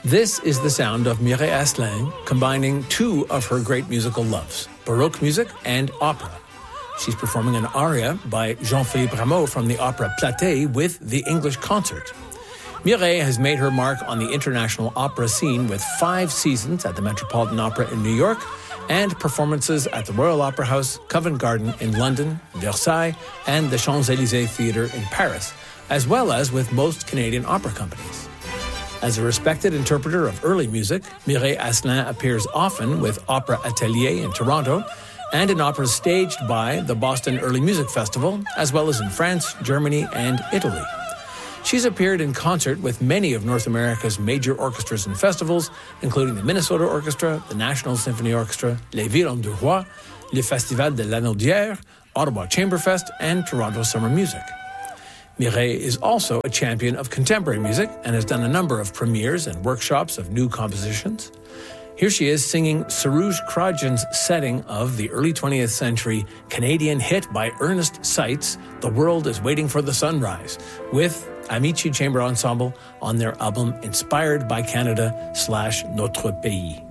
This is the sound of Mireille Asselin combining two of her great musical loves, Baroque music and opera. She's performing an aria by Jean-Philippe Rameau from the opera Platée with the English Concert. Mireille has made her mark on the international opera scene with 5 seasons at the Metropolitan Opera in New York and performances at the Royal Opera House, Covent Garden in London, Versailles, and the Champs-Élysées Theatre in Paris, as well as with most Canadian opera companies. As a respected interpreter of early music, Mireille Asselin appears often with Opera Atelier in Toronto and in operas staged by the Boston Early Music Festival, as well as in France, Germany, and Italy. She's appeared in concert with many of North America's major orchestras and festivals, including the Minnesota Orchestra, the National Symphony Orchestra, Les Violons du Roi, Le Festival de l'Anaudière, Ottawa Chamberfest, and Toronto Summer Music. Mireille is also a champion of contemporary music and has done a number of premieres and workshops of new compositions. Here she is singing Soroush Kradjan's setting of the early 20th century Canadian hit by Ernest Seitz, The World is Waiting for the Sunrise, with Amici Chamber Ensemble on their album Inspired by Canada / Notre Pays.